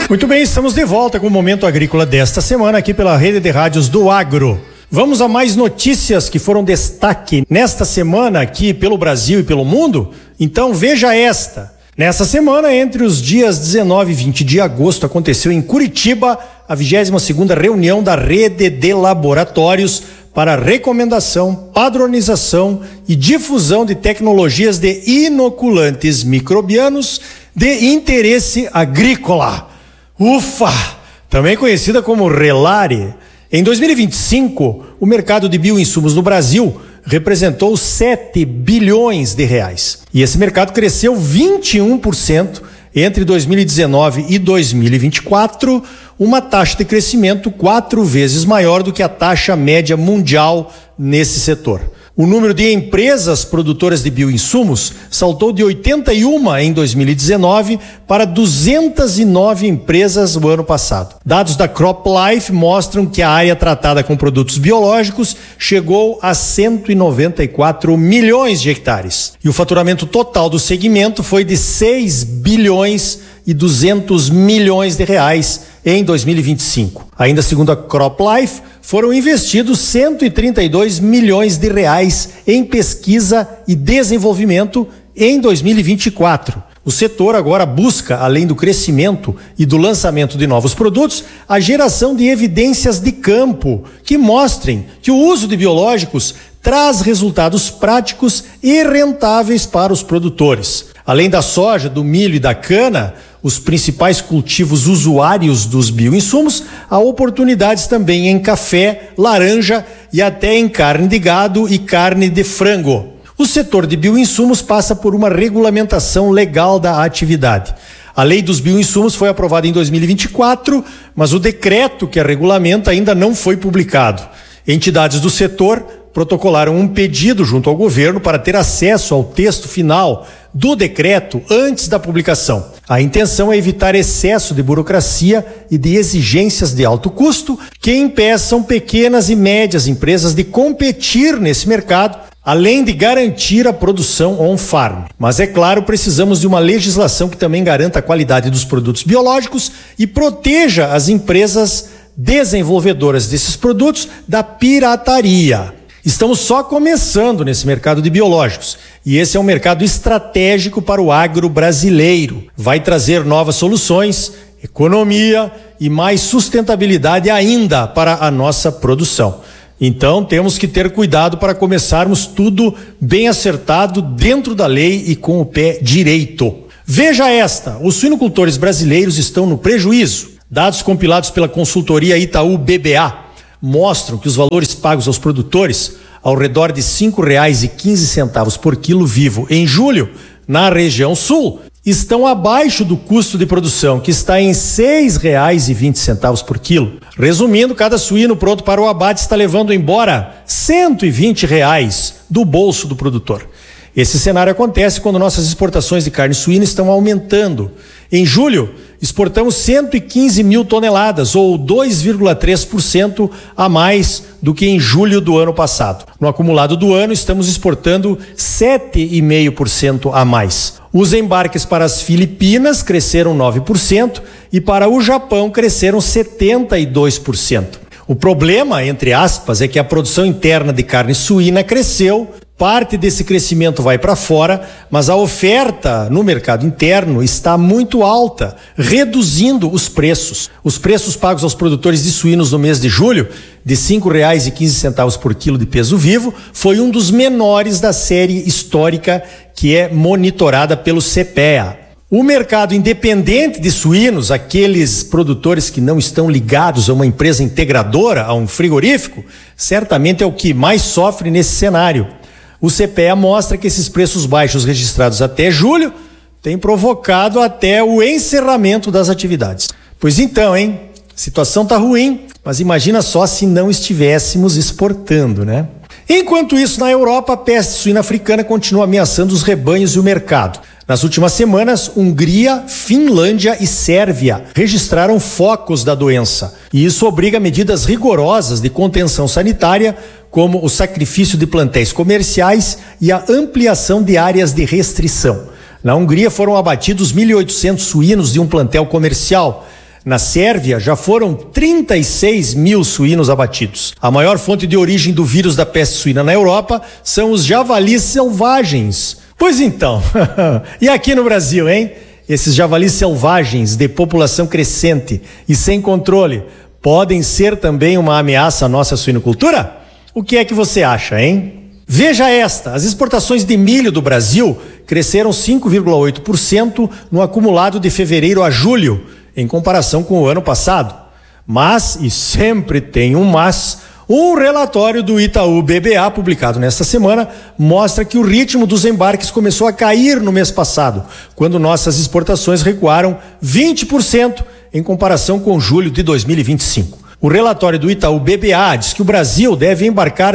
Muito bem, estamos de volta com o Momento Agrícola desta semana aqui pela Rede de Rádios do Agro. Vamos a mais notícias que foram destaque nesta semana aqui pelo Brasil e pelo mundo? Então veja esta. Nessa semana, entre os dias 19 e 20 de agosto, aconteceu em Curitiba a 22ª reunião da Rede de Laboratórios para recomendação, padronização e difusão de tecnologias de inoculantes microbianos de interesse agrícola. UFA! Também conhecida como Relare. Em 2025, o mercado de bioinsumos no Brasil representou 7 bilhões de reais. E esse mercado cresceu 21% entre 2019 e 2024, uma taxa de crescimento 4 vezes maior do que a taxa média mundial nesse setor. O número de empresas produtoras de bioinsumos saltou de 81 em 2019 para 209 empresas no ano passado. Dados da CropLife mostram que a área tratada com produtos biológicos chegou a 194 milhões de hectares. E o faturamento total do segmento foi de 6 bilhões e 200 milhões de reais em 2025. Ainda segundo a CropLife, foram investidos 132 milhões de reais em pesquisa e desenvolvimento em 2024. O setor agora busca, além do crescimento e do lançamento de novos produtos, a geração de evidências de campo que mostrem que o uso de biológicos traz resultados práticos e rentáveis para os produtores. Além da soja, do milho e da cana, os principais cultivos usuários dos bioinsumos, há oportunidades também em café, laranja e até em carne de gado e carne de frango. O setor de bioinsumos passa por uma regulamentação legal da atividade. A lei dos bioinsumos foi aprovada em 2024, mas o decreto que a regulamenta ainda não foi publicado. Entidades do setor protocolaram um pedido junto ao governo para ter acesso ao texto final do decreto antes da publicação. A intenção é evitar excesso de burocracia e de exigências de alto custo que impeçam pequenas e médias empresas de competir nesse mercado, além de garantir a produção on-farm. Mas é claro, precisamos de uma legislação que também garanta a qualidade dos produtos biológicos e proteja as empresas desenvolvedoras desses produtos da pirataria. Estamos só começando nesse mercado de biológicos e esse é um mercado estratégico para o agro brasileiro. Vai trazer novas soluções, economia e mais sustentabilidade ainda para a nossa produção. Então temos que ter cuidado para começarmos tudo bem acertado, dentro da lei e com o pé direito. Veja esta, os suinocultores brasileiros estão no prejuízo. Dados compilados pela consultoria Itaú BBA mostram que os valores pagos aos produtores, ao redor de R$ 5,15 por quilo vivo em julho, na região sul, estão abaixo do custo de produção, que está em R$ 6,20 por quilo. Resumindo, cada suíno pronto para o abate está levando embora R$ 120 do bolso do produtor. Esse cenário acontece quando nossas exportações de carne suína estão aumentando. Em julho, exportamos 115 mil toneladas, ou 2,3% a mais do que em julho do ano passado. No acumulado do ano, estamos exportando 7,5% a mais. Os embarques para as Filipinas cresceram 9% e para o Japão cresceram 72%. O problema, entre aspas, é que a produção interna de carne suína cresceu. Parte desse crescimento vai para fora, mas a oferta no mercado interno está muito alta, reduzindo os preços. Os preços pagos aos produtores de suínos no mês de julho, de R$ 5,15 por quilo de peso vivo, foi um dos menores da série histórica que é monitorada pelo CPEA. O mercado independente de suínos, aqueles produtores que não estão ligados a uma empresa integradora, a um frigorífico, certamente é o que mais sofre nesse cenário. O CPEA mostra que esses preços baixos registrados até julho têm provocado até o encerramento das atividades. Pois então, a situação está ruim, mas imagina só se não estivéssemos exportando, né? Enquanto isso, na Europa, a peste suína africana continua ameaçando os rebanhos e o mercado. Nas últimas semanas, Hungria, Finlândia e Sérvia registraram focos da doença. E isso obriga medidas rigorosas de contenção sanitária, como o sacrifício de plantéis comerciais e a ampliação de áreas de restrição. Na Hungria foram abatidos 1.800 suínos de um plantel comercial. Na Sérvia, já foram 36 mil suínos abatidos. A maior fonte de origem do vírus da peste suína na Europa são os javalis selvagens. Pois então, e aqui no Brasil, hein? Esses javalis selvagens de população crescente e sem controle podem ser também uma ameaça à nossa suinocultura? O que é que você acha, hein? Veja esta, as exportações de milho do Brasil cresceram 5,8% no acumulado de fevereiro a julho, em comparação com o ano passado. Mas, e sempre tem um mas, um relatório do Itaú BBA, publicado nesta semana, mostra que o ritmo dos embarques começou a cair no mês passado, quando nossas exportações recuaram 20% em comparação com julho de 2025. O relatório do Itaú BBA diz que o Brasil deve embarcar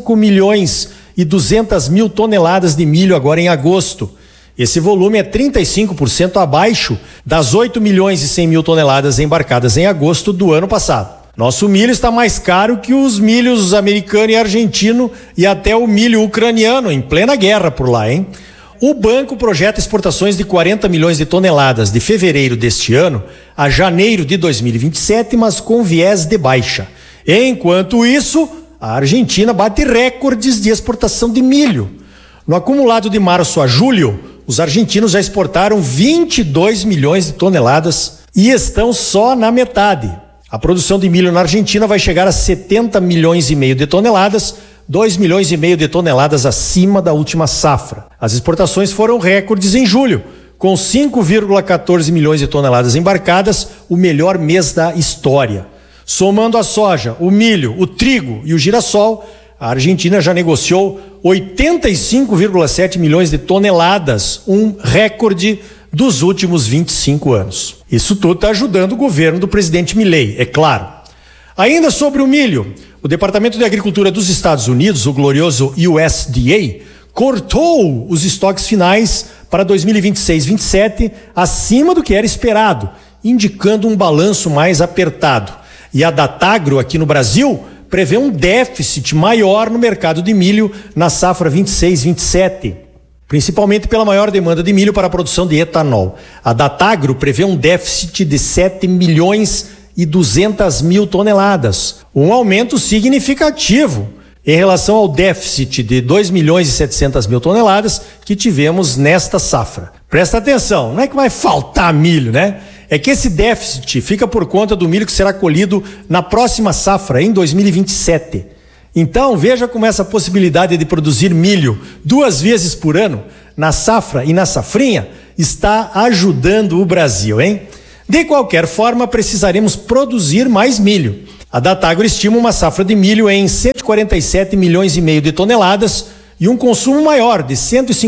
5.200.000 toneladas de milho agora em agosto. Esse volume é 35% abaixo das 8.100.000 toneladas embarcadas em agosto do ano passado. Nosso milho está mais caro que os milhos americano e argentino e até o milho ucraniano, em plena guerra por lá, hein? O banco projeta exportações de 40 milhões de toneladas de fevereiro deste ano a janeiro de 2027, mas com viés de baixa. Enquanto isso, a Argentina bate recordes de exportação de milho. No acumulado de março a julho, os argentinos já exportaram 22 milhões de toneladas e estão só na metade. A produção de milho na Argentina vai chegar a 70 milhões e meio de toneladas, 2 milhões e meio de toneladas acima da última safra. As exportações foram recordes em julho, com 5,14 milhões de toneladas embarcadas, o melhor mês da história. Somando a soja, o milho, o trigo e o girassol, a Argentina já negociou 85,7 milhões de toneladas, um recorde dos últimos 25 anos. Isso tudo está ajudando o governo do presidente Milei, é claro. Ainda sobre o milho, o Departamento de Agricultura dos Estados Unidos, o glorioso USDA, cortou os estoques finais para 2026-27 acima do que era esperado, indicando um balanço mais apertado. E a Datagro aqui no Brasil prevê um déficit maior no mercado de milho na safra 26-27, principalmente pela maior demanda de milho para a produção de etanol. A Datagro prevê um déficit de 7.200.000 toneladas, um aumento significativo em relação ao déficit de 2.700.000 toneladas que tivemos nesta safra. Presta atenção, não é que vai faltar milho, né? É que esse déficit fica por conta do milho que será colhido na próxima safra, em 2027. Então, veja como essa possibilidade de produzir milho 2 vezes por ano, na safra e na safrinha, está ajudando o Brasil, hein? De qualquer forma, precisaremos produzir mais milho. A Datagro estima uma safra de milho em 147 milhões e meio de toneladas e um consumo maior de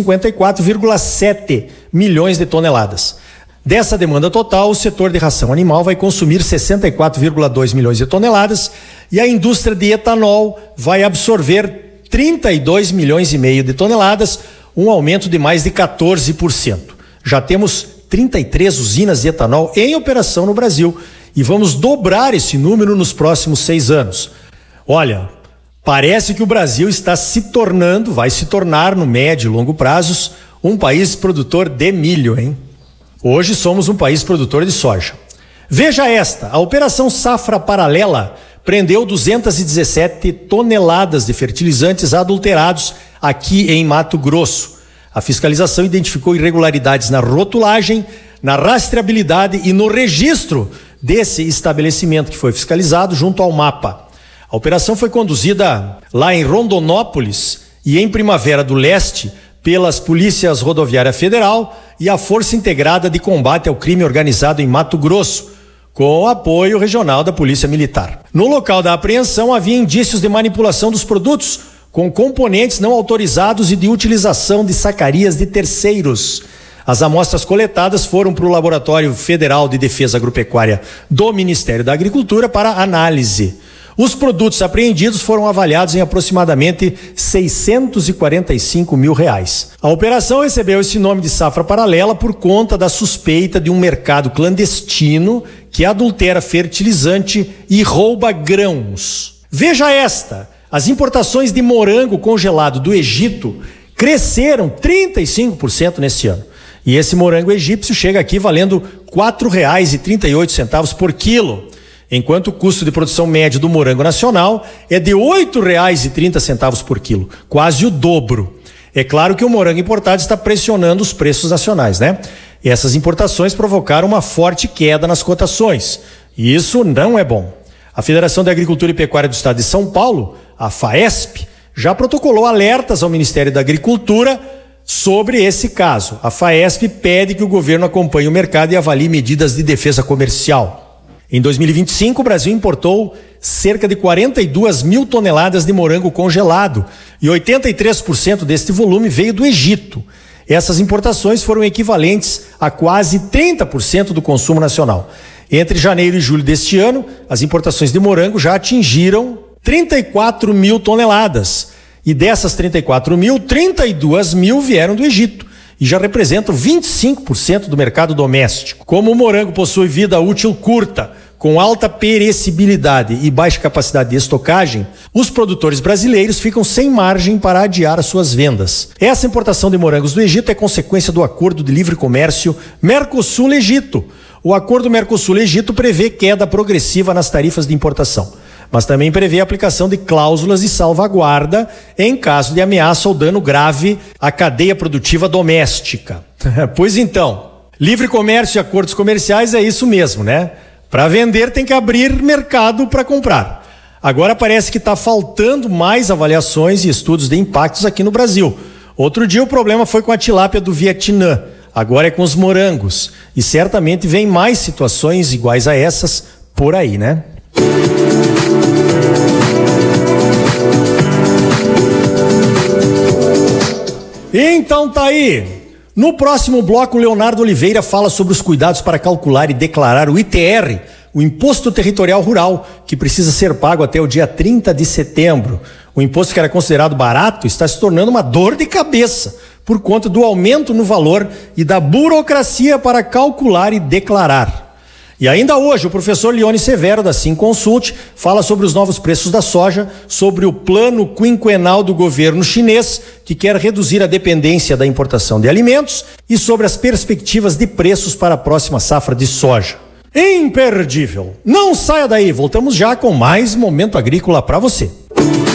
154,7 milhões de toneladas. Dessa demanda total, o setor de ração animal vai consumir 64,2 milhões de toneladas e a indústria de etanol vai absorver 32 milhões e meio de toneladas, um aumento de mais de 14%. Já temos 33 usinas de etanol em operação no Brasil e vamos dobrar esse número nos próximos 6 anos. Olha, parece que o Brasil vai se tornar no médio e longo prazos um país produtor de milho, hein? Hoje somos um país produtor de soja. Veja esta, a Operação Safra Paralela prendeu 217 toneladas de fertilizantes adulterados aqui em Mato Grosso. A fiscalização identificou irregularidades na rotulagem, na rastreabilidade e no registro desse estabelecimento que foi fiscalizado junto ao MAPA. A operação foi conduzida lá em Rondonópolis e em Primavera do Leste pelas Polícias Rodoviária Federal e a Força Integrada de Combate ao Crime Organizado em Mato Grosso, com o apoio regional da Polícia Militar. No local da apreensão havia indícios de manipulação dos produtos com componentes não autorizados e de utilização de sacarias de terceiros. As amostras coletadas foram para o Laboratório Federal de Defesa Agropecuária do Ministério da Agricultura para análise. Os produtos apreendidos foram avaliados em aproximadamente R$645 mil. A operação recebeu esse nome de safra paralela por conta da suspeita de um mercado clandestino que adultera fertilizante e rouba grãos. Veja esta, as importações de morango congelado do Egito cresceram 35% nesse ano. E esse morango egípcio chega aqui valendo R$ 4,38 por quilo, enquanto o custo de produção médio do morango nacional é de R$ 8,30 por quilo, quase o dobro. É claro que o morango importado está pressionando os preços nacionais, né? E essas importações provocaram uma forte queda nas cotações. E isso não é bom. A Federação de Agricultura e Pecuária do Estado de São Paulo, a FAESP, já protocolou alertas ao Ministério da Agricultura sobre esse caso. A FAESP pede que o governo acompanhe o mercado e avalie medidas de defesa comercial. Em 2025, o Brasil importou cerca de 42 mil toneladas de morango congelado e 83% deste volume veio do Egito. Essas importações foram equivalentes a quase 30% do consumo nacional. Entre janeiro e julho deste ano, as importações de morango já atingiram 34 mil toneladas. E dessas 34 mil, 32 mil vieram do Egito e já representam 25% do mercado doméstico. Como o morango possui vida útil curta, com alta perecibilidade e baixa capacidade de estocagem, os produtores brasileiros ficam sem margem para adiar as suas vendas. Essa importação de morangos do Egito é consequência do Acordo de Livre Comércio Mercosul-Egito. O Acordo Mercosul-Egito prevê queda progressiva nas tarifas de importação, mas também prevê a aplicação de cláusulas de salvaguarda em caso de ameaça ou dano grave à cadeia produtiva doméstica. Pois então, livre comércio e acordos comerciais é isso mesmo, né? Para vender tem que abrir mercado para comprar. Agora parece que está faltando mais avaliações e estudos de impactos aqui no Brasil. Outro dia o problema foi com a tilápia do Vietnã, agora é com os morangos. E certamente vem mais situações iguais a essas por aí, né? Então tá aí. No próximo bloco, o Leonardo Oliveira fala sobre os cuidados para calcular e declarar o ITR, o Imposto Territorial Rural, que precisa ser pago até o dia 30 de setembro. O imposto que era considerado barato está se tornando uma dor de cabeça por conta do aumento no valor e da burocracia para calcular e declarar. E ainda hoje, o professor Leone Severo, da Simconsult, fala sobre os novos preços da soja, sobre o plano quinquenal do governo chinês, que quer reduzir a dependência da importação de alimentos, e sobre as perspectivas de preços para a próxima safra de soja. Imperdível! Não saia daí, voltamos já com mais Momento Agrícola para você.